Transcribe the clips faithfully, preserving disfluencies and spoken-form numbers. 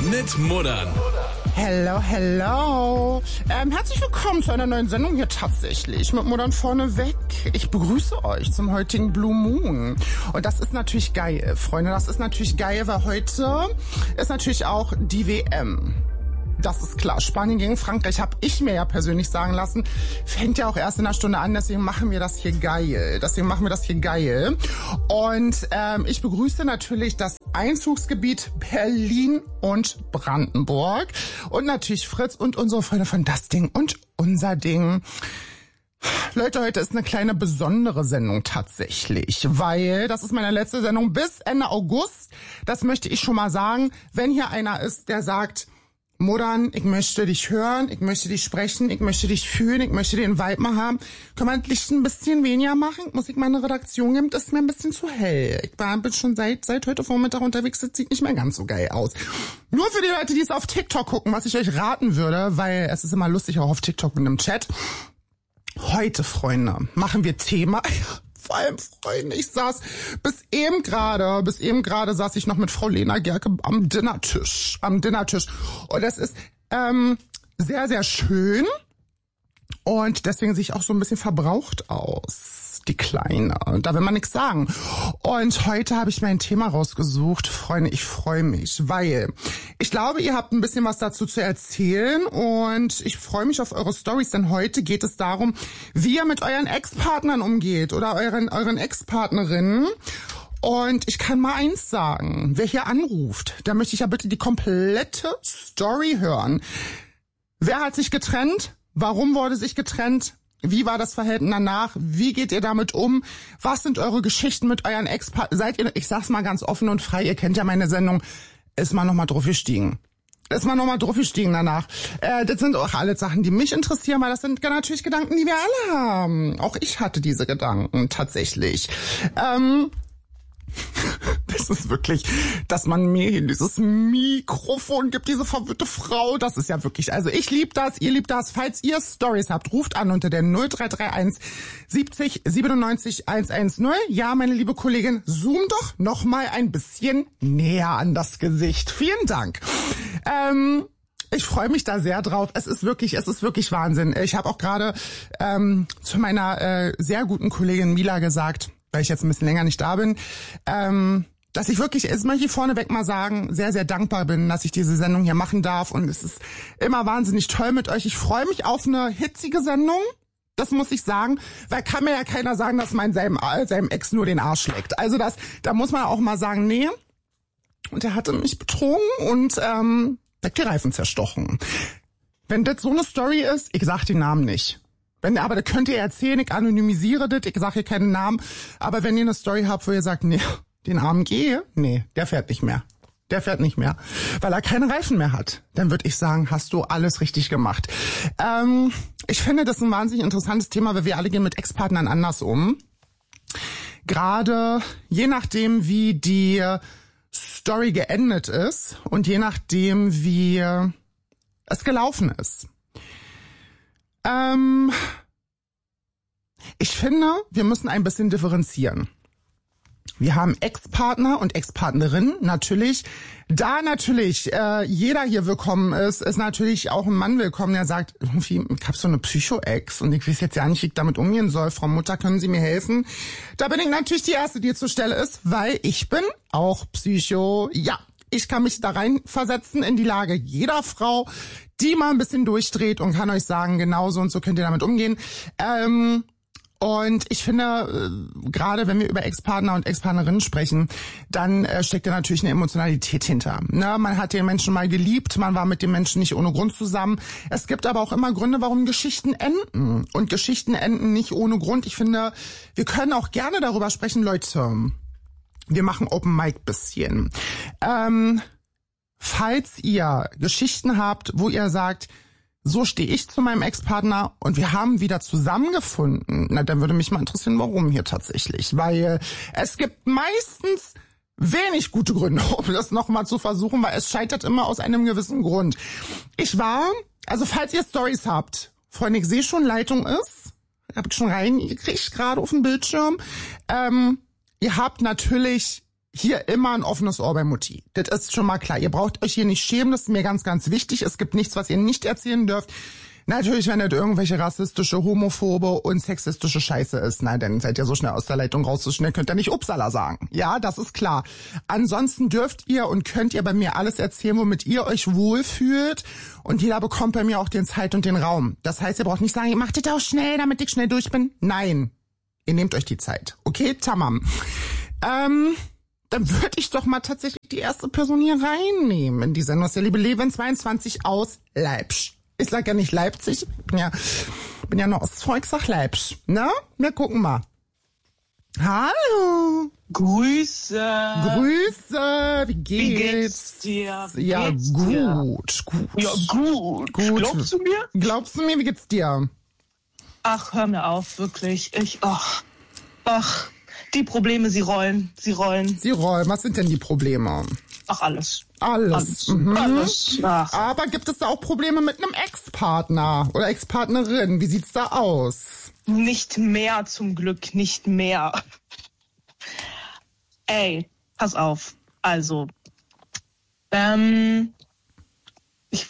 mit Muddern. Hello, hello. Ähm, herzlich willkommen zu einer neuen Sendung hier tatsächlich mit Muddern vorneweg. Ich begrüße euch zum heutigen Blue Moon. Und das ist natürlich geil, Freunde. Das ist natürlich geil, weil heute ist natürlich auch die W M. Das ist klar. Spanien gegen Frankreich, habe ich mir ja persönlich sagen lassen, fängt ja auch erst in einer Stunde an, deswegen machen wir das hier geil. Deswegen machen wir das hier geil. Und ähm, ich begrüße natürlich das Einzugsgebiet Berlin und Brandenburg und natürlich Fritz und unsere Freunde von Das Ding und Unser Ding. Leute, heute ist eine kleine besondere Sendung tatsächlich, weil das ist meine letzte Sendung bis Ende August. Das möchte ich schon mal sagen. Wenn hier einer ist, der sagt, Muddern, ich möchte dich hören, ich möchte dich sprechen, ich möchte dich fühlen, ich möchte den Vibe mal haben. Können wir das Licht ein bisschen weniger machen? Muss ich meine Redaktion geben? Das ist mir ein bisschen zu hell. Ich war, bin schon seit, seit heute Vormittag unterwegs, das sieht nicht mehr ganz so geil aus. Nur für die Leute, die es auf TikTok gucken, was ich euch raten würde, weil es ist immer lustig auch auf TikTok und im Chat. Heute, Freunde, machen wir Thema... Vor allem, Freunde, ich saß bis eben gerade, bis eben gerade saß ich noch mit Frau Lena Gerke am Dinnertisch, am Dinnertisch. Und das ist ähm, sehr, sehr schön und deswegen sehe ich auch so ein bisschen verbraucht aus, die Kleine. Da will man nichts sagen. Und heute habe ich mein Thema rausgesucht. Freunde, ich freue mich, weil ich glaube, ihr habt ein bisschen was dazu zu erzählen und ich freue mich auf eure Storys, denn heute geht es darum, wie ihr mit euren Ex-Partnern umgeht oder euren, euren Ex-Partnerinnen. Und ich kann mal eins sagen, wer hier anruft, da möchte ich ja bitte die komplette Story hören. Wer hat sich getrennt? Warum wurde sich getrennt? Wie war das Verhältnis danach? Wie geht ihr damit um? Was sind eure Geschichten mit euren Ex-Partnern? Seid ihr, ich sag's mal ganz offen und frei, ihr kennt ja meine Sendung, ist mal nochmal drauf gestiegen. Ist mal nochmal drauf gestiegen danach. Äh, das sind auch alle Sachen, die mich interessieren, weil das sind natürlich Gedanken, die wir alle haben. Auch ich hatte diese Gedanken, tatsächlich. Ähm... Das ist wirklich, dass man mir hier dieses Mikrofon gibt, diese verwirrte Frau, das ist ja wirklich, also ich liebe das, ihr liebt das. Falls ihr Storys habt, ruft an unter der null drei drei eins siebzig siebenundneunzig hundertzehn. Ja, meine liebe Kollegin, zoom doch noch mal ein bisschen näher an das Gesicht. Vielen Dank. Ähm... Ich freue mich da sehr drauf. Es ist wirklich, es ist wirklich Wahnsinn. Ich habe auch gerade ähm, zu meiner äh, sehr guten Kollegin Mila gesagt, weil ich jetzt ein bisschen länger nicht da bin, ähm, dass ich wirklich, jetzt möchte ich vorneweg mal sagen, sehr, sehr dankbar bin, dass ich diese Sendung hier machen darf. Und es ist immer wahnsinnig toll mit euch. Ich freue mich auf eine hitzige Sendung. Das muss ich sagen, weil kann mir ja keiner sagen, dass man seinem, seinem Ex nur den Arsch leckt. Also das, da muss man auch mal sagen, nee. Und er hatte mich betrogen und ähm, die Reifen zerstochen. Wenn das so eine Story ist, ich sag den Namen nicht. Wenn, aber das könnt ihr erzählen, ich anonymisiere das, ich sage hier keinen Namen. Aber wenn ihr eine Story habt, wo ihr sagt, nee, den Armen gehe, nee, der fährt nicht mehr. Der fährt nicht mehr, weil er keine Reifen mehr hat. Dann würde ich sagen, hast du alles richtig gemacht. Ähm, ich finde das ein wahnsinnig interessantes Thema, weil wir alle gehen mit Ex-Partnern anders um. Gerade je nachdem, wie die Story geendet ist und je nachdem, wie es gelaufen ist. Ähm, ich finde, wir müssen ein bisschen differenzieren. Wir haben Ex-Partner und Ex-Partnerinnen, natürlich. Da natürlich äh, jeder hier willkommen ist, ist natürlich auch ein Mann willkommen, der sagt, irgendwie, ich hab so eine Psycho-Ex und ich weiß jetzt ja nicht, wie ich damit umgehen soll. Frau Mutter, können Sie mir helfen? Da bin ich natürlich die Erste, die zur Stelle ist, weil ich bin auch Psycho. Ja, ich kann mich da reinversetzen in die Lage jeder Frau, die mal ein bisschen durchdreht und kann euch sagen, genau so und so könnt ihr damit umgehen. Ähm... Und ich finde, äh, gerade wenn wir über Ex-Partner und Ex-Partnerinnen sprechen, dann äh, steckt da natürlich eine Emotionalität hinter. Ne? Man hat den Menschen mal geliebt, man war mit dem Menschen nicht ohne Grund zusammen. Es gibt aber auch immer Gründe, warum Geschichten enden. Und Geschichten enden nicht ohne Grund. Ich finde, wir können auch gerne darüber sprechen, Leute. Wir machen Open Mic bisschen. Ähm, falls ihr Geschichten habt, wo ihr sagt, so stehe ich zu meinem Ex-Partner und wir haben wieder zusammengefunden. Na, dann würde mich mal interessieren, warum hier tatsächlich. Weil es gibt meistens wenig gute Gründe, um das nochmal zu versuchen, weil es scheitert immer aus einem gewissen Grund. Ich war, also falls ihr Storys habt, Freunde, ich sehe schon, Leitung ist, hab ich schon reingekriegt, gerade auf dem Bildschirm. Ähm, ihr habt natürlich hier immer ein offenes Ohr bei Mutti. Das ist schon mal klar. Ihr braucht euch hier nicht schämen, das ist mir ganz, ganz wichtig. Es gibt nichts, was ihr nicht erzählen dürft. Natürlich, wenn das irgendwelche rassistische, homophobe und sexistische Scheiße ist, na, dann seid ihr so schnell aus der Leitung raus, so schnell könnt ihr nicht Upsala sagen. Ja, das ist klar. Ansonsten dürft ihr und könnt ihr bei mir alles erzählen, womit ihr euch wohlfühlt. Und jeder bekommt bei mir auch den Zeit und den Raum. Das heißt, ihr braucht nicht sagen, ihr macht das auch schnell, damit ich schnell durch bin. Nein, ihr nehmt euch die Zeit. Okay, tamam. Ähm... Dann würde ich doch mal tatsächlich die erste Person hier reinnehmen in die Sendung. Das ist der liebe Levin zweiundzwanzig aus Leipzig. Ich sag ja nicht Leipzig, ich bin ja, bin ja noch aus Volk, sag Leipzig. Na, wir gucken mal. Hallo. Grüße. Grüße, wie geht's? Wie geht's dir? Wie ja, geht's gut, dir? gut. Ja, gut. Gut. Glaubst du mir? Glaubst du mir, wie geht's dir? Ach, hör mir auf, wirklich. Ich, ach, ach. Die Probleme, sie rollen, sie rollen. Sie rollen. Was sind denn die Probleme? Ach, alles. Alles. Alles. Mhm. alles. Ach. Aber gibt es da auch Probleme mit einem Ex-Partner oder Ex-Partnerin? Wie sieht's da aus? Nicht mehr, zum Glück, nicht mehr. Ey, pass auf. Also, ähm, ich,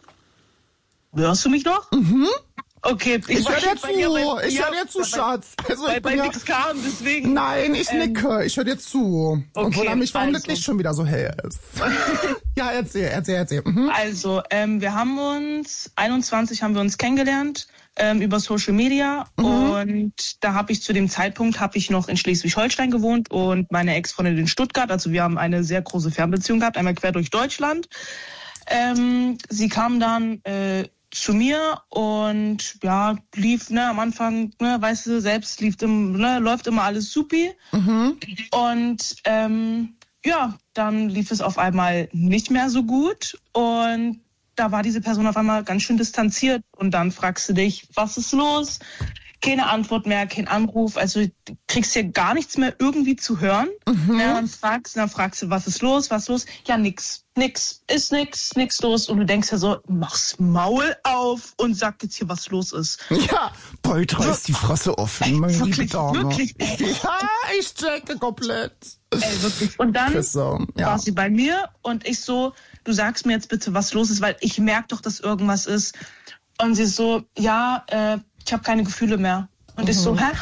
hörst du mich noch? Mhm. Okay, ich, ich höre dir zu, bei, ich ja, höre dir zu, bei, Schatz. Also bei, ich bei bin ja, nichts kam, deswegen. Nein, ich ähm, nicke, ich höre dir zu. Okay, und wundere mich, warum also. das Licht schon wieder so hell ist. Ja, erzähl, erzähl, erzähl. Mhm. Also, ähm, wir haben uns, einundzwanzig haben wir uns kennengelernt, ähm, über Social Media. Mhm. Und da habe ich zu dem Zeitpunkt, habe ich noch in Schleswig-Holstein gewohnt und meine Ex-Freundin in Stuttgart. Also wir haben eine sehr große Fernbeziehung gehabt, einmal quer durch Deutschland. Ähm, sie kam dann äh, zu mir und ja, lief, ne, am Anfang, ne, weißt du, selbst lief im, ne, läuft immer alles supi. Mhm. Und ähm, ja, dann lief es auf einmal nicht mehr so gut und da war diese Person auf einmal ganz schön distanziert und dann fragst du dich, was ist los? Keine Antwort mehr, kein Anruf, also du kriegst hier gar nichts mehr irgendwie zu hören. Mhm. Ja, dann fragst, dann fragst du, was ist los, was ist los? Ja, nix, nix, ist nix, nix los. Und du denkst ja so, mach's Maul auf und sag jetzt hier, was los ist. Ja, bald reißt die Fresse offen, meine wirklich, liebe Dame. Wirklich. Ja, ich checke komplett. Ey, wirklich. Und dann Küsse, ja. war sie bei mir und ich so, du sagst mir jetzt bitte, was los ist, weil ich merke doch, dass irgendwas ist. Und sie so, ja, äh, ich habe keine Gefühle mehr. Und mhm. ich so, hä?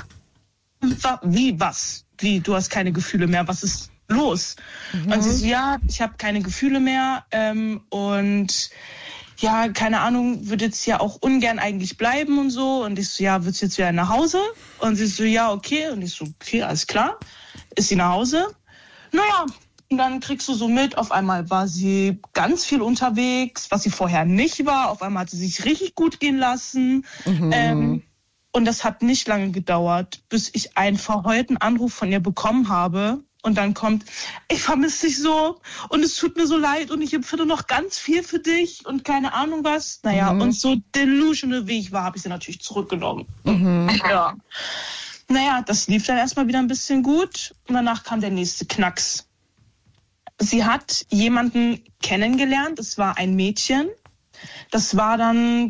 Wie, was? Wie, du hast keine Gefühle mehr? Was ist los? Mhm. Und sie so, ja, ich habe keine Gefühle mehr. Ähm, und ja, keine Ahnung, würde jetzt ja auch ungern eigentlich bleiben und so. Und ich so, ja, willst du jetzt wieder nach Hause? Und sie so, ja, okay. Und ich so, okay, alles klar. Ist sie nach Hause? Naja, und dann kriegst du so mit, auf einmal war sie ganz viel unterwegs, was sie vorher nicht war. Auf einmal hat sie sich richtig gut gehen lassen. Mhm. Ähm, und das hat nicht lange gedauert, bis ich einen verheulten Anruf von ihr bekommen habe. Und dann kommt, ich vermisse dich so und es tut mir so leid und ich empfinde noch ganz viel für dich und keine Ahnung was. Naja, mhm. und so delusional wie ich war, habe ich sie natürlich zurückgenommen. Mhm. Ja. Naja, das lief dann erstmal wieder ein bisschen gut und danach kam der nächste Knacks. Sie hat jemanden kennengelernt, es war ein Mädchen. Das war dann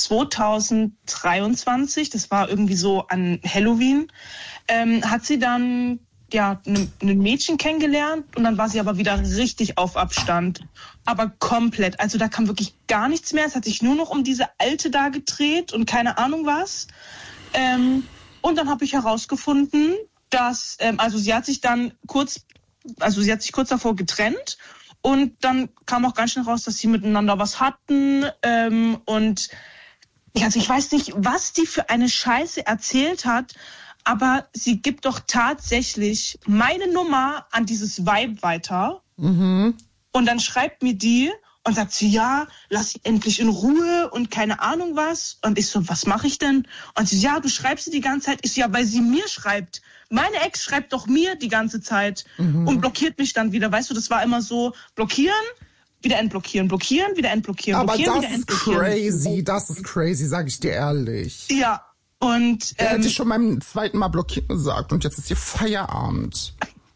zweitausenddreiundzwanzig, das war irgendwie so an Halloween, ähm, hat sie dann ja ein Mädchen kennengelernt und dann war sie aber wieder richtig auf Abstand. Aber komplett, also da kam wirklich gar nichts mehr. Es hat sich nur noch um diese Alte da gedreht und keine Ahnung was. Ähm, und dann habe ich herausgefunden, dass, ähm, also sie hat sich dann kurz Also sie hat sich kurz davor getrennt und dann kam auch ganz schnell raus, dass sie miteinander was hatten. Ähm, und also ich weiß nicht, was die für eine Scheiße erzählt hat, aber sie gibt doch tatsächlich meine Nummer an dieses Weib weiter. Mhm. Und dann schreibt mir die und sagt sie, ja, lass sie endlich in Ruhe und keine Ahnung was. Und ich so, was mache ich denn? Und sie so, ja, du schreibst sie die ganze Zeit. Ich so, ja, weil sie mir schreibt. Meine Ex schreibt doch mir die ganze Zeit mhm. und blockiert mich dann wieder. Weißt du, das war immer so, blockieren, wieder entblockieren, blockieren, wieder entblockieren, aber blockieren, das wieder ist crazy, das ist crazy, sag ich dir ehrlich. Ja, und... Er ähm, hätte ich schon beim zweiten Mal blockieren gesagt und jetzt ist hier Feierabend.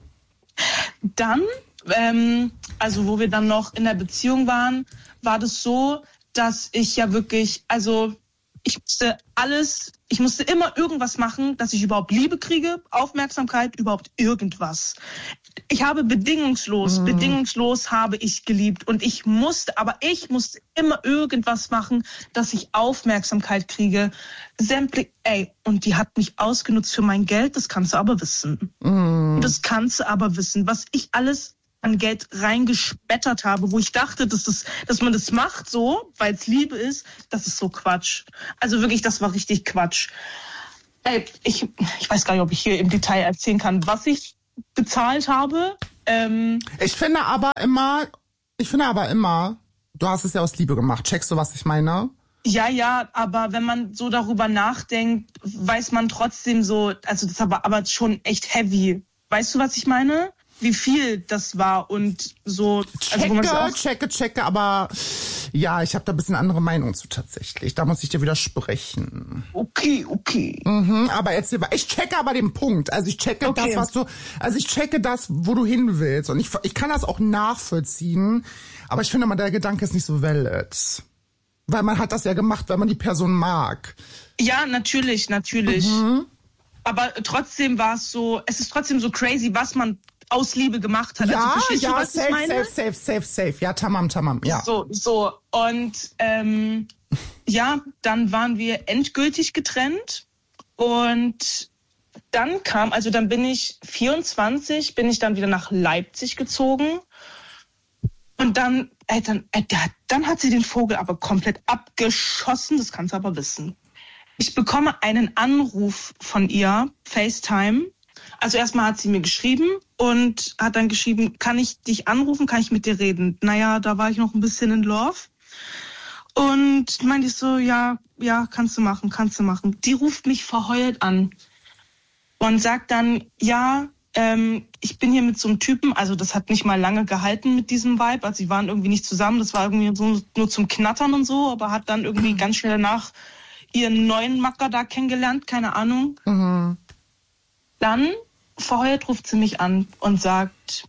Dann, ähm, also wo wir dann noch in der Beziehung waren, war das so, dass ich ja wirklich, also Ich musste alles, ich musste immer irgendwas machen, dass ich überhaupt Liebe kriege, Aufmerksamkeit, überhaupt irgendwas. Ich habe bedingungslos, mhm. bedingungslos habe ich geliebt. Und ich musste, aber ich musste immer irgendwas machen, dass ich Aufmerksamkeit kriege. Sämtlich, ey, und die hat mich ausgenutzt für mein Geld, das kannst du aber wissen. Mhm. Das kannst du aber wissen, was ich alles an Geld reingespettert habe, wo ich dachte, dass, das, dass man das macht so, weil es Liebe ist, das ist so Quatsch. Also wirklich, das war richtig Quatsch. Ey, ich, ich weiß gar nicht, ob ich hier im Detail erzählen kann, was ich bezahlt habe. Ähm, ich finde aber immer, ich finde aber immer, du hast es ja aus Liebe gemacht. Checkst du, was ich meine? Ja, ja, aber wenn man so darüber nachdenkt, weiß man trotzdem so, also das war aber schon echt heavy. Weißt du, was ich meine? Wie viel das war und so. Checke, also auch checke, checke, aber ja, ich habe da ein bisschen andere Meinung zu tatsächlich. Da muss ich dir widersprechen. Okay, okay. Mhm, aber erzähl mal, ich checke aber den Punkt. Also ich checke okay. das, was du, also ich checke das, wo du hin willst. Und ich, ich kann das auch nachvollziehen, aber ich finde mal, der Gedanke ist nicht so valid. Weil man hat das ja gemacht, weil man die Person mag. Ja, natürlich, natürlich. Mhm. Aber trotzdem war es so, es ist trotzdem so crazy, was man aus Liebe gemacht hat. Ja, also, verstehst ja, du, was safe, ich meine? safe, safe, safe, safe. Ja, tamam, tamam, ja. So, so. Und ähm, ja, dann waren wir endgültig getrennt. Und dann kam, also dann bin ich vierundzwanzig, bin ich dann wieder nach Leipzig gezogen. Und dann, äh, dann, äh, dann hat sie den Vogel aber komplett abgeschossen, das kannst du aber wissen. Ich bekomme einen Anruf von ihr, FaceTime. Also erstmal hat sie mir geschrieben und hat dann geschrieben, kann ich dich anrufen, kann ich mit dir reden? Naja, da war ich noch ein bisschen in Love. Und meinte ich so, ja, ja, kannst du machen, kannst du machen. Die ruft mich verheult an und sagt dann, ja, ähm, ich bin hier mit so einem Typen, also das hat nicht mal lange gehalten mit diesem Vibe, also sie waren irgendwie nicht zusammen, das war irgendwie so, nur zum Knattern und so, aber hat dann irgendwie ganz schnell danach ihren neuen Macker da kennengelernt, keine Ahnung. Mhm. Dann verheult ruft sie mich an und sagt,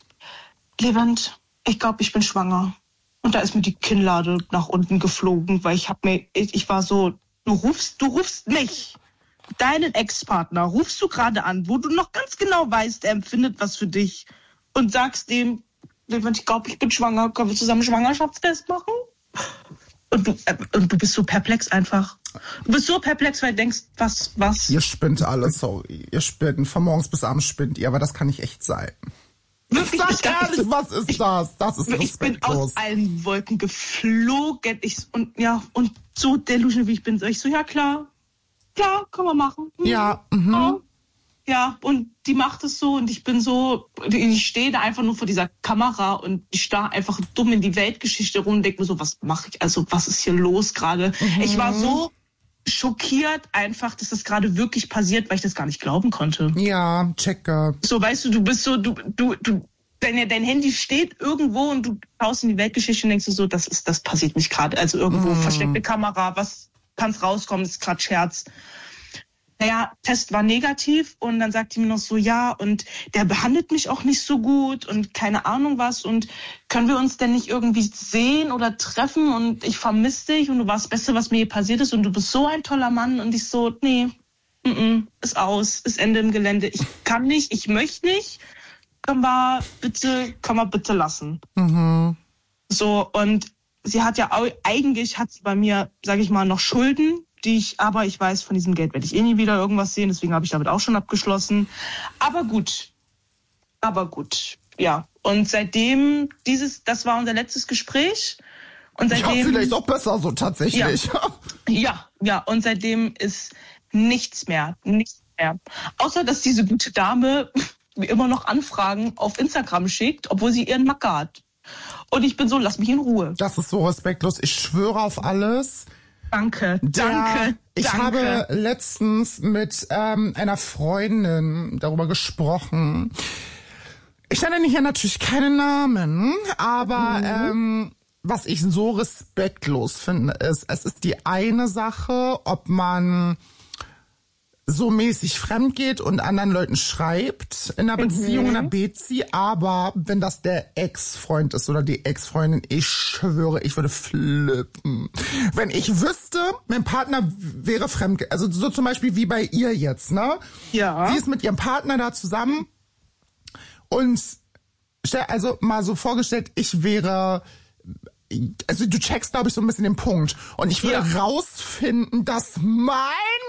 Levent, ich glaube, ich bin schwanger. Und da ist mir die Kinnlade nach unten geflogen, weil ich hab mir, ich, ich war so, du rufst, du rufst mich, deinen Ex-Partner, rufst du gerade an, wo du noch ganz genau weißt, er empfindet was für dich und sagst dem, Levent, ich glaube, ich bin schwanger, können wir zusammen Schwangerschaftstest machen? Und du, äh, und du bist so perplex einfach. Du bist so perplex, weil du denkst, was, was? Ihr spinnt alles, sorry. Ihr spinnt, von morgens bis abends spinnt ihr, aber das kann nicht echt sein. Wirklich, Sag ich dachte, ehrlich, ich, was ist ich, das? Das ist Ich bin respektlos. aus allen Wolken geflogen. Ich, und ja, und so delusional wie ich bin, sag ich so, ja klar, klar, können wir machen. Hm. Ja, mhm. Ja. Ja, und die macht es so und ich bin so, ich stehe da einfach nur vor dieser Kamera und ich starr einfach dumm in die Weltgeschichte rum und denke mir so, was mache ich, also was ist hier los gerade? Mhm. Ich war so schockiert einfach, dass das gerade wirklich passiert, weil ich das gar nicht glauben konnte. Ja, checke. So, weißt du, du bist so, du, du, du, dein, dein Handy steht irgendwo und du schaust in die Weltgeschichte und denkst du so, das ist, das passiert nicht gerade. Also irgendwo mhm. versteckte Kamera, was kann's rauskommen, das ist gerade Scherz. Naja, Test war negativ und dann sagt die mir noch so, ja, und der behandelt mich auch nicht so gut und keine Ahnung was und können wir uns denn nicht irgendwie sehen oder treffen und ich vermisse dich und du warst das Beste, was mir hier passiert ist und du bist so ein toller Mann und ich so, nee, mm -mm, ist aus, ist Ende im Gelände, ich kann nicht, ich möchte nicht, können wir bitte, können wir bitte lassen. Mhm. So, und sie hat ja auch, eigentlich hat sie bei mir, sage ich mal, noch Schulden, die ich, aber ich weiß, von diesem Geld werde ich eh nie wieder irgendwas sehen, deswegen habe ich damit auch schon abgeschlossen. Aber gut, aber gut, ja. Und seitdem, dieses, das war unser letztes Gespräch. Und seitdem, ja, vielleicht auch besser so tatsächlich. Ja, ja, ja, und seitdem ist nichts mehr, nichts mehr. Außer, dass diese gute Dame mir immer noch Anfragen auf Instagram schickt, obwohl sie ihren Macker hat. Und ich bin so, lass mich in Ruhe. Das ist so respektlos. Ich schwöre auf alles. Danke, danke, Der, ich danke. habe letztens mit ähm, einer Freundin darüber gesprochen. Ich nenne hier natürlich keinen Namen, aber mhm. ähm, was ich so respektlos finde, ist, es ist die eine Sache, ob man so mäßig fremd geht und anderen Leuten schreibt in einer Beziehung, in einer Bezi, aber wenn das der Ex-Freund ist oder die Ex-Freundin, ich schwöre, ich würde flippen. Wenn ich wüsste, mein Partner wäre fremd, also so zum Beispiel wie bei ihr jetzt, ne? Ja. Sie ist mit ihrem Partner da zusammen und also mal so vorgestellt, ich wäre, also du checkst, glaube ich, so ein bisschen den Punkt. Und ich würde ja. rausfinden, dass mein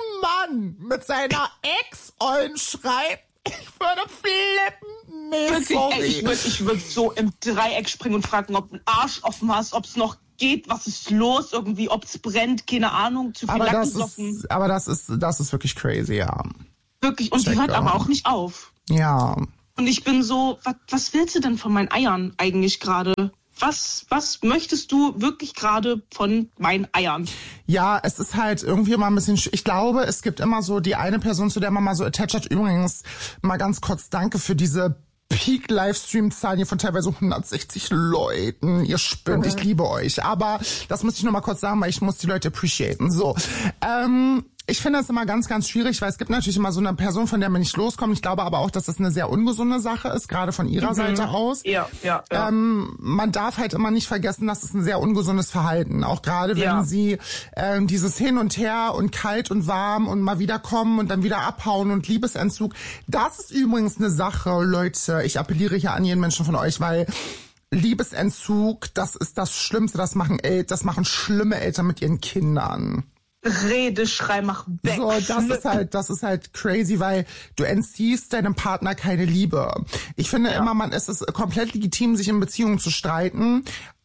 Mann mit seiner Ex-Ollen schreibt, ich würde flippen. Nee, Wirklich, sorry. Ey, ich würde ich würd so im Dreieck springen und fragen, ob du einen Arsch offen hast, ob es noch geht, was ist los, irgendwie, ob es brennt, keine Ahnung, zu viel aber das Lackensoffen. ist, aber das ist, das ist wirklich crazy, ja. Wirklich, und Check die hört on. aber auch nicht auf. Ja. Und ich bin so, was, was willst du denn von meinen Eiern eigentlich gerade? Was, was möchtest du wirklich gerade von meinen Eiern? Ja, es ist halt irgendwie immer ein bisschen, ich glaube, es gibt immer so die eine Person, zu der man mal so attached hat. Übrigens, mal ganz kurz danke für diese Peak-Livestream-Zahlen hier von teilweise hundertsechzig Leuten. Ihr spinnt, ich liebe euch. Aber das muss ich nur mal kurz sagen, weil ich muss die Leute appreciaten. So, ähm... ich finde das immer ganz, ganz schwierig, weil es gibt natürlich immer so eine Person, von der man nicht loskommt. Ich glaube aber auch, dass das eine sehr ungesunde Sache ist, gerade von ihrer mhm. Seite aus. Ja, ja, ja. Ähm, man darf halt immer nicht vergessen, dass es ein sehr ungesundes Verhalten. Auch gerade wenn ja. sie ähm, dieses Hin und Her und kalt und warm und mal wieder kommen und dann wieder abhauen und Liebesentzug. Das ist übrigens eine Sache, Leute. Ich appelliere hier an jeden Menschen von euch, weil Liebesentzug, das ist das Schlimmste. Das machen El- das machen schlimme Eltern mit ihren Kindern. Redeschrei, mach weg. So, das ist halt, das ist halt crazy, weil du entziehst deinem Partner keine Liebe. Ich finde ja. immer, man, es ist komplett legitim, sich in Beziehungen zu streiten,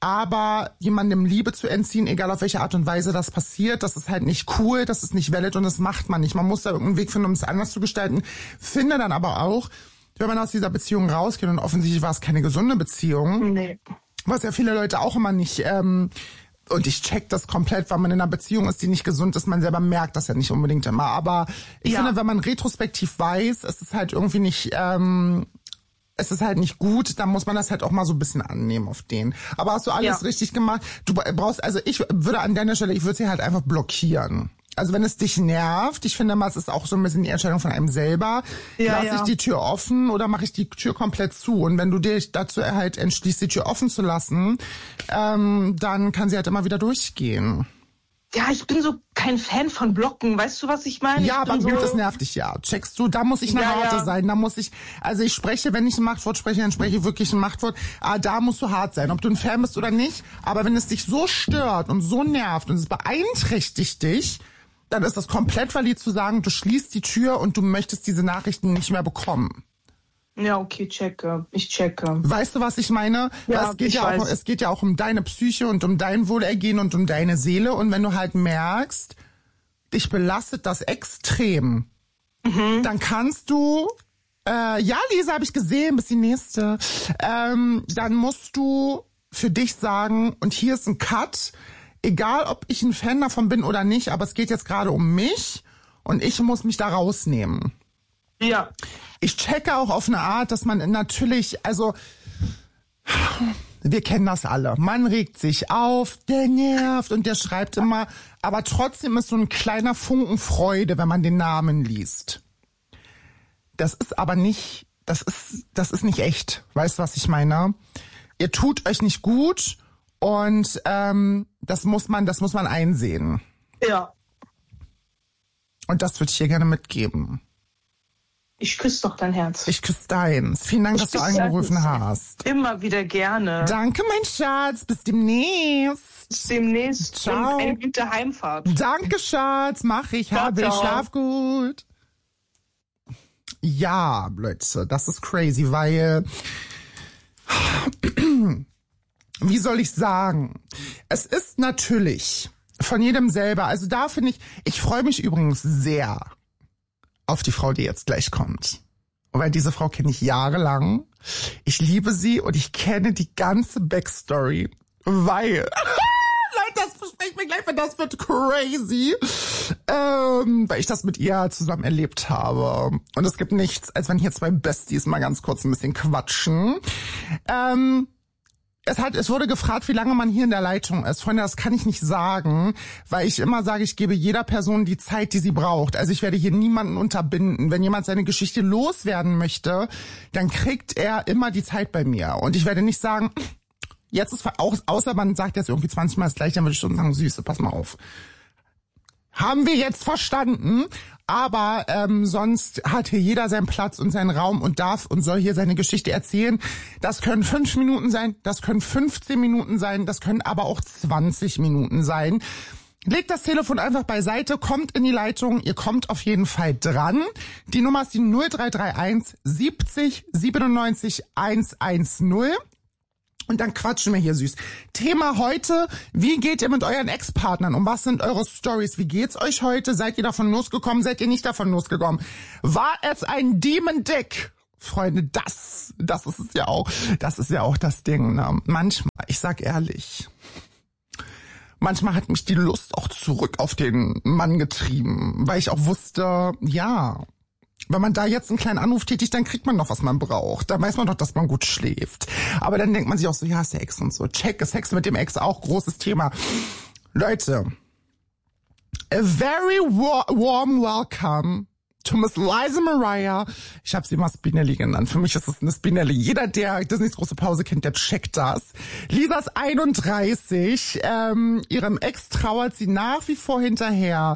aber jemandem Liebe zu entziehen, egal auf welche Art und Weise das passiert, das ist halt nicht cool, das ist nicht valid und das macht man nicht. Man muss da irgendeinen Weg finden, um es anders zu gestalten. Finde dann aber auch, wenn man aus dieser Beziehung rausgeht, und offensichtlich war es keine gesunde Beziehung, nee. was ja viele Leute auch immer nicht, ähm, und ich check das komplett, weil man in einer Beziehung ist, die nicht gesund ist. Man selber merkt das ja nicht unbedingt immer. Aber ich ja. finde, wenn man retrospektiv weiß, es ist halt irgendwie nicht, ähm, es ist halt nicht gut, dann muss man das halt auch mal so ein bisschen annehmen auf den. Aber hast du alles ja. richtig gemacht? Du brauchst, also ich würde an deiner Stelle, ich würde sie halt einfach blockieren. Also wenn es dich nervt, ich finde mal, es ist auch so ein bisschen die Entscheidung von einem selber. Ja, Lass ja. ich die Tür offen oder mache ich die Tür komplett zu? Und wenn du dich dazu halt entschließt, die Tür offen zu lassen, ähm, dann kann sie halt immer wieder durchgehen. Ja, ich bin so kein Fan von Blocken. Weißt du, was ich meine? Ja, ich aber gut, so das nervt dich ja. Checkst du, da muss ich eine ja, harte ja. sein. Da muss ich, also ich spreche, wenn ich ein Machtwort spreche, dann spreche ich wirklich ein Machtwort. Aber da musst du hart sein, ob du ein Fan bist oder nicht. Aber wenn es dich so stört und so nervt und es beeinträchtigt dich, dann ist das komplett valid zu sagen, du schließt die Tür und du möchtest diese Nachrichten nicht mehr bekommen. Ja, okay, checke. Ich checke. Weißt du, was ich meine? Ja, es geht ich ja weiß. auch, es geht ja auch um deine Psyche und um dein Wohlergehen und um deine Seele. Und wenn du halt merkst, dich belastet das extrem, mhm. dann kannst du, äh, ja, Lisa, habe ich gesehen, bis die nächste, ähm, dann musst du für dich sagen, und hier ist ein Cut, egal, ob ich ein Fan davon bin oder nicht, aber es geht jetzt gerade um mich und ich muss mich da rausnehmen. Ja. Ich checke auch auf eine Art, dass man natürlich, also, wir kennen das alle. Man regt sich auf, der nervt und der schreibt immer, aber trotzdem ist so ein kleiner Funken Freude, wenn man den Namen liest. Das ist aber nicht, das ist, das ist nicht echt. Weißt du, was ich meine? Ihr tut euch nicht gut. Und ähm, das muss man, das muss man einsehen. Ja. Und das würde ich dir gerne mitgeben. Ich küsse doch dein Herz. Ich küsse deins. Vielen Dank, ich dass du angerufen hast. Immer wieder gerne. Danke, mein Schatz. Bis demnächst. Bis demnächst. Ciao. Und eine gute Heimfahrt. Danke, Schatz. Mach ich. Ciao, Habe ich. ciao. Schlaf gut. Ja, Leute, das ist crazy, weil... Wie soll ich sagen? Es ist natürlich von jedem selber. Also da finde ich, ich freue mich übrigens sehr auf die Frau, die jetzt gleich kommt. Weil diese Frau kenne ich jahrelang. Ich liebe sie und ich kenne die ganze Backstory, weil... Leute, das besprechen wir gleich, weil das wird crazy. Ähm, weil ich das mit ihr zusammen erlebt habe. Und es gibt nichts, als wenn hier zwei Besties mal ganz kurz ein bisschen quatschen. Ähm... Es hat, es wurde gefragt, wie lange man hier in der Leitung ist. Freunde, das kann ich nicht sagen, weil ich immer sage, ich gebe jeder Person die Zeit, die sie braucht. Also ich werde hier niemanden unterbinden. Wenn jemand seine Geschichte loswerden möchte, dann kriegt er immer die Zeit bei mir. Und ich werde nicht sagen, jetzt ist, auch, außer man sagt jetzt irgendwie zwanzig Mal das Gleiche, dann würde ich schon sagen, Süße, pass mal auf. Haben wir jetzt verstanden, aber ähm, sonst hat hier jeder seinen Platz und seinen Raum und darf und soll hier seine Geschichte erzählen. Das können fünf Minuten sein, das können fünfzehn Minuten sein, das können aber auch zwanzig Minuten sein. Legt das Telefon einfach beiseite, kommt in die Leitung, ihr kommt auf jeden Fall dran. Die Nummer ist die null drei drei eins siebzig siebenundneunzig hundertzehn. Und dann quatschen wir hier süß. Thema heute, wie geht ihr mit euren Ex-Partnern um? Was sind eure Stories? Wie geht's euch heute? Seid ihr davon losgekommen? Seid ihr nicht davon losgekommen? War es ein Demon Dick? Freunde, das, das ist es ja auch. Das ist ja auch das Ding. Ne? Manchmal, ich sag ehrlich, manchmal hat mich die Lust auch zurück auf den Mann getrieben, weil ich auch wusste, ja, wenn man da jetzt einen kleinen Anruf tätigt, dann kriegt man noch, was man braucht. Dann weiß man doch, dass man gut schläft. Aber dann denkt man sich auch so, ja, ist der Ex und so. Check, ist Sex mit dem Ex auch großes Thema. Leute, a very wa- warm welcome to Miss Liza Mariah. Ich habe sie immer Spinelli genannt. Für mich ist es eine Spinelli. Jeder, der Disneys große Pause kennt, der checkt das. Lisa ist einunddreißig. Ähm, ihrem Ex trauert sie nach wie vor hinterher.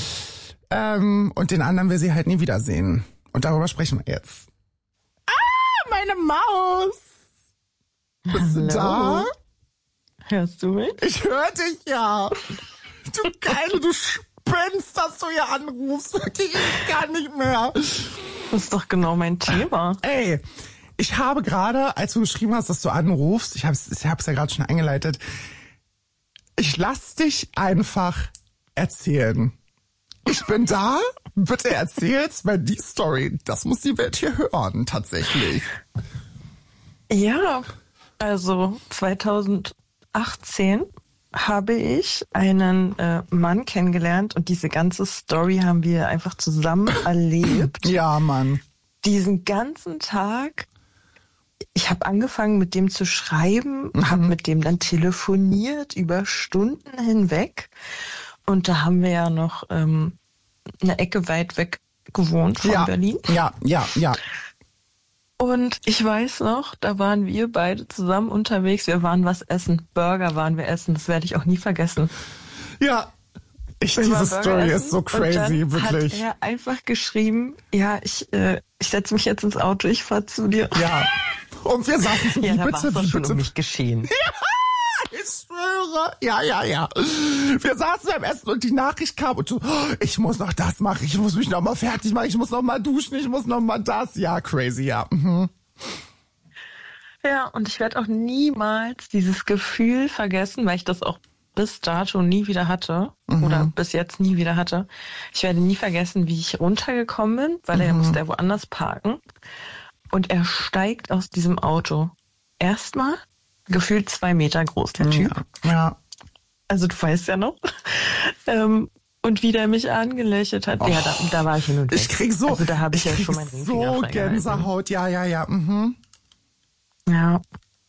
Ähm, und den anderen will sie halt nie wiedersehen. Und darüber sprechen wir jetzt. Ah, meine Maus! Bist du da? Hörst du mich? Ich höre dich, ja. Du Geile, du spinnst, dass du hier anrufst. Wirklich, ich kann nicht mehr. Das ist doch genau mein Thema. Ey, ich habe gerade, als du geschrieben hast, dass du anrufst, ich habe es ich hab's ja gerade schon eingeleitet, ich lass dich einfach erzählen. Ich bin da, bitte erzähl's, weil die Story, das muss die Welt hier hören, tatsächlich. Ja, also zweitausendachtzehn habe ich einen äh, Mann kennengelernt und diese ganze Story haben wir einfach zusammen erlebt. Ja, Mann. Diesen ganzen Tag, ich habe angefangen mit dem zu schreiben, mhm. habe mit dem dann telefoniert über Stunden hinweg. Und da haben wir ja noch ähm, eine Ecke weit weg gewohnt von ja, Berlin. Ja, ja, ja. Und ich weiß noch, da waren wir beide zusammen unterwegs. Wir waren was essen. Burger waren wir essen. Das werde ich auch nie vergessen. Ja, ich, diese Story ist so crazy, und dann wirklich. Hat er einfach geschrieben, ja, ich, äh, ich setze mich jetzt ins Auto, ich fahr zu dir. Ja. Und wir saßen so, ja, wie da bitte, war's wie schon bitte. um mich geschehen. Ja. Ich schwöre. Ja, ja, ja. Wir saßen beim Essen und die Nachricht kam und so, oh, ich muss noch das machen, ich muss mich noch mal fertig machen, ich muss noch mal duschen, ich muss noch mal das. Ja, crazy, ja. Mhm. Ja, und ich werde auch niemals dieses Gefühl vergessen, weil ich das auch bis dato nie wieder hatte mhm. oder bis jetzt nie wieder hatte. Ich werde nie vergessen, wie ich runtergekommen bin, weil mhm. er musste ja woanders parken und er steigt aus diesem Auto. Erstmal gefühlt zwei Meter groß, der Typ. Ja. ja. Also du weißt ja noch. ähm, und wie der mich angelächelt hat. Oh, ja, da, da war ich hin und weg. Ich krieg so, also da habe ich, ich ja schon meinen Ringfinger so Gänsehaut. Ja, ja, ja. Mhm. Ja.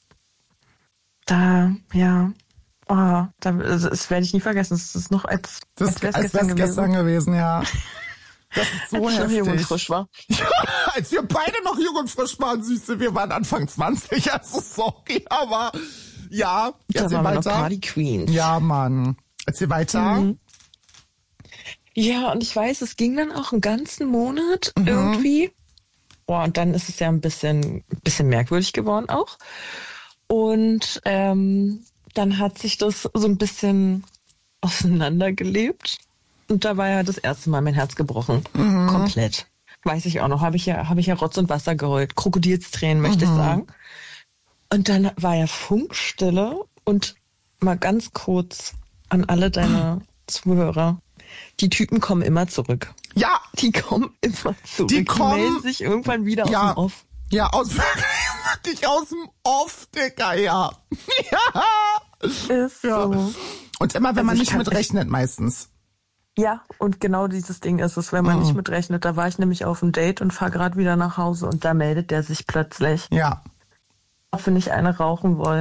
Da, ja. Oh, da, also, das werde ich nie vergessen. Das ist noch als, das, als wäre es gestern, gestern gewesen. Ja. Das ist so als heftig. ich noch jung und frisch war. Ja, als wir beide noch jung und frisch waren, Süße, wir waren Anfang zwanzig, also sorry, aber ja, erzähl weiter. Noch Party Queen. Ja, Mann. Erzähl weiter. Mhm. Ja, und ich weiß, es ging dann auch einen ganzen Monat mhm. irgendwie. Boah, und dann ist es ja ein bisschen, bisschen merkwürdig geworden auch. Und ähm, dann hat sich das so ein bisschen auseinandergelebt. Und da war ja das erste Mal mein Herz gebrochen. Mhm. Komplett. Weiß ich auch noch. Habe ich ja, habe ich ja Rotz und Wasser geheult. Krokodilstränen, möchte mhm. ich sagen. Und dann war ja Funkstille. Und mal ganz kurz an alle deine Zuhörer. Die Typen kommen immer zurück. Ja. Die kommen immer zurück. Die, kommen, die melden sich irgendwann wieder ja, aus dem Off. Ja, aus, wirklich aus dem Off, Digga, ja. Ja. Ist so. Ja. Und immer, wenn also man nicht mitrechnet, meistens. Ja, und genau dieses Ding ist es, wenn man oh. nicht mitrechnet. Da war ich nämlich auf einem Date und fahre gerade wieder nach Hause und da meldet der sich plötzlich. Ja. Ob wir nicht eine rauchen wollen.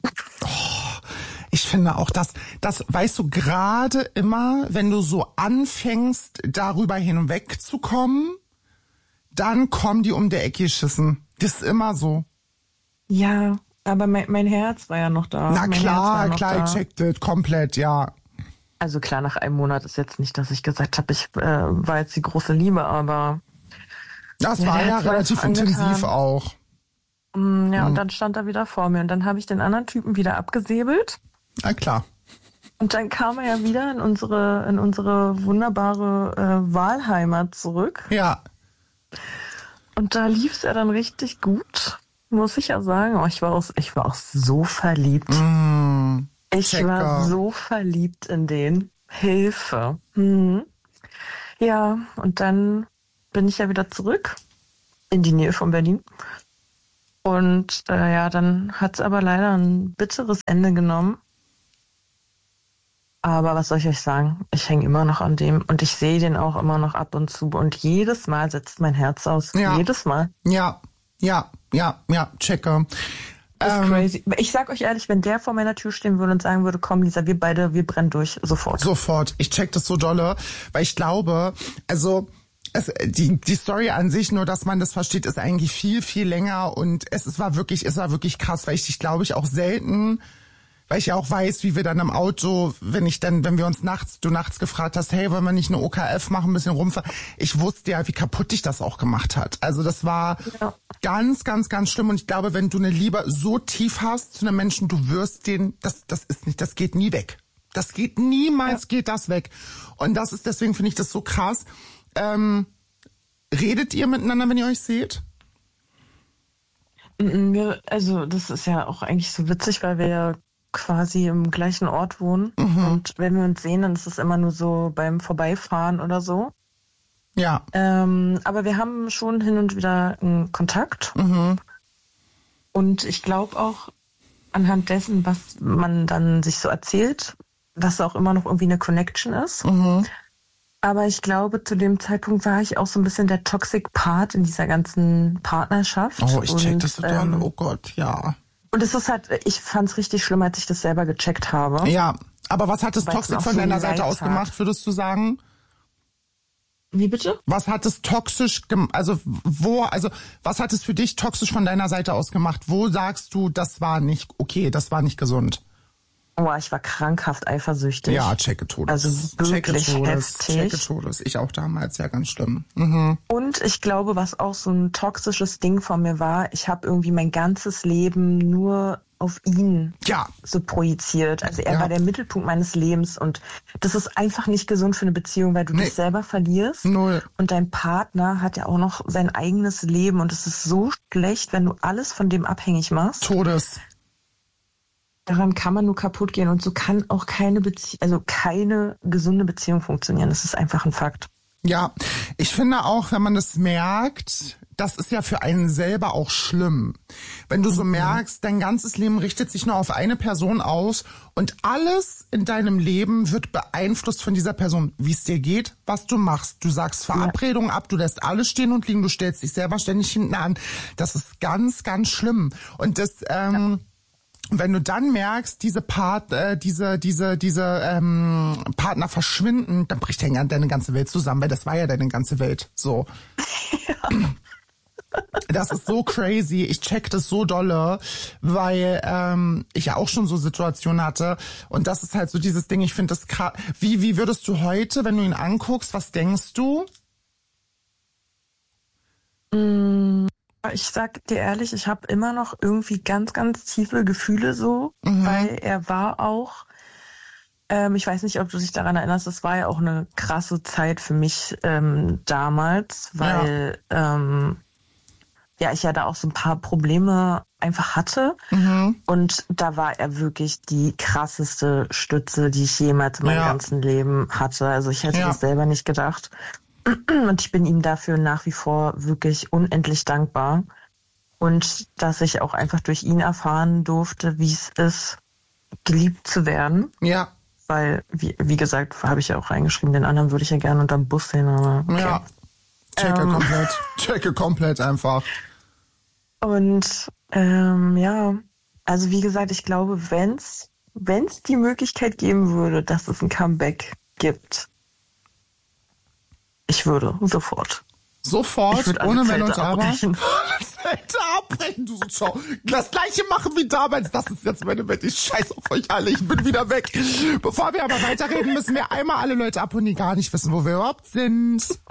Ich finde auch, dass, das weißt du, gerade immer, wenn du so anfängst, darüber hinwegzukommen, dann kommen die um der Ecke geschissen. Das ist immer so. Ja, aber mein, mein Herz war ja noch da. Na mein klar, noch klar, da. ich checkte das komplett, ja. Also klar, nach einem Monat ist jetzt nicht, dass ich gesagt habe, ich äh, war jetzt die große Liebe, aber Das ja, war der ja hat's mir relativ einfach intensiv angetan. auch. Mm, ja, Mhm. und dann stand er wieder vor mir und dann habe ich den anderen Typen wieder abgesäbelt. Na klar. Und dann kam er ja wieder in unsere, in unsere wunderbare äh, Wahlheimat zurück. Ja. Und da lief es ja dann richtig gut, muss ich ja sagen. Oh, ich war auch, ich war auch so verliebt. Mm, ich checker. war so verliebt in den. Hilfe. Mhm. Ja, und dann bin ich ja wieder zurück in die Nähe von Berlin. Und äh, ja, dann hat es aber leider ein bitteres Ende genommen. Aber was soll ich euch sagen? Ich hänge immer noch an dem und ich sehe den auch immer noch ab und zu. Und jedes Mal setzt mein Herz aus. Ja. Jedes Mal. Ja, ja, ja, ja, checke. Das ist Ähm, crazy. Ich sag euch ehrlich, wenn der vor meiner Tür stehen würde und sagen würde, komm Lisa, wir beide, wir brennen durch, sofort. Sofort. Ich check das so dolle, weil ich glaube, also es, die, die Story an sich, nur dass man das versteht, ist eigentlich viel, viel länger und es, es war wirklich, es war wirklich krass, weil ich dich, glaube ich, auch selten, weil ich ja auch weiß, wie wir dann im Auto, wenn ich dann, wenn wir uns nachts, du nachts gefragt hast, hey, wollen wir nicht eine O K F machen, ein bisschen rumfahren? Ich wusste ja, wie kaputt dich das auch gemacht hat. Also das war Ja. ganz, ganz, ganz schlimm und ich glaube, wenn du eine Liebe so tief hast zu einem Menschen, du wirst den, das, das ist nicht, das geht nie weg. Das geht, niemals Ja. geht das weg. Und das ist, deswegen finde ich das so krass. Ähm, redet ihr miteinander, wenn ihr euch seht? Mm, wir- Also das ist ja auch eigentlich so witzig, weil wir ja quasi im gleichen Ort wohnen. Und wenn wir uns sehen, dann ist es immer nur so beim Vorbeifahren oder so. Ja. Ähm, aber wir haben schon hin und wieder einen Kontakt. Mhm. Und ich glaube auch anhand dessen, was man dann sich so erzählt, dass auch immer noch irgendwie eine Connection ist. Mhm. Aber ich glaube, zu dem Zeitpunkt war ich auch so ein bisschen der Toxic Part in dieser ganzen Partnerschaft. Oh, ich check Und, das so ähm, doll. Oh Gott, ja. Und es ist halt, ich fand es richtig schlimm, als ich das selber gecheckt habe. Ja, aber was hat es Weil es toxisch auch von so deiner leid Seite tat. ausgemacht, würdest du sagen? Wie bitte? Was hat es toxisch, gem- also wo, also was hat es für dich toxisch von deiner Seite aus gemacht? Wo sagst du, das war nicht okay, das war nicht gesund? Oh, ich war krankhaft eifersüchtig. Ja, checke Todes. Also checke wirklich Todes, heftig. checke Todes. Ich auch damals, ja, ganz schlimm. Mhm. Und ich glaube, was auch so ein toxisches Ding von mir war, ich habe irgendwie mein ganzes Leben nur auf ihn Ja, so projiziert. Also er Ja. war der Mittelpunkt meines Lebens und das ist einfach nicht gesund für eine Beziehung, weil du Nee. dich selber verlierst. null. Und dein Partner hat ja auch noch sein eigenes Leben und es ist so schlecht, wenn du alles von dem abhängig machst. Todes. Daran kann man nur kaputt gehen und so kann auch keine Bezie- also keine gesunde Beziehung funktionieren. Das ist einfach ein Fakt. Ja, ich finde auch, wenn man das merkt, das ist ja für einen selber auch schlimm. Wenn du so merkst, dein ganzes Leben richtet sich nur auf eine Person aus und alles in deinem Leben wird beeinflusst von dieser Person. Wie es dir geht, was du machst. Du sagst Verabredungen ab, du lässt alles stehen und liegen, du stellst dich selber ständig hinten an. Das ist ganz, ganz schlimm. Und das, ähm, wenn du dann merkst, diese Part, äh, diese, diese, diese ähm, Partner verschwinden, dann bricht ja deine ganze Welt zusammen, weil das war ja deine ganze Welt. So. Ja. Das ist so crazy. Ich check das so dolle, weil ähm, ich ja auch schon so Situationen hatte. Und das ist halt so dieses Ding. Ich finde das krass. Wie, wie würdest du heute, wenn du ihn anguckst, was denkst du? Mm, Ich sag dir ehrlich, ich habe immer noch irgendwie ganz, ganz tiefe Gefühle so, Mhm. weil er war auch, ähm, ich weiß nicht, ob du dich daran erinnerst, das war ja auch eine krasse Zeit für mich ähm, damals, weil ähm, ja ich ja da auch so ein paar Probleme einfach hatte Mhm. und da war er wirklich die krasseste Stütze, die ich jemals in meinem Ja. ganzen Leben hatte. Also ich hätte Ja. das selber nicht gedacht. Und ich bin ihm dafür nach wie vor wirklich unendlich dankbar. Und dass ich auch einfach durch ihn erfahren durfte, wie es ist, geliebt zu werden. Ja. Weil, wie, wie gesagt, habe ich ja auch reingeschrieben, den anderen würde ich ja gerne unterm Bus sehen, aber okay. Ja. Checke Ähm. komplett. Checke komplett einfach. Und ähm, ja, Also wie gesagt, ich glaube, wenn's, wenn's die Möglichkeit geben würde, dass es ein Comeback gibt, ich würde sofort. Sofort, ohne Wenn und Aber. Abbrechen. Zelte abbrechen, du so. Das gleiche machen wie damals. Das ist jetzt meine Welt. Ich scheiß auf euch alle. Ich bin wieder weg. Bevor wir aber weiterreden, müssen wir einmal alle Leute abholen, die gar nicht wissen, wo wir überhaupt sind.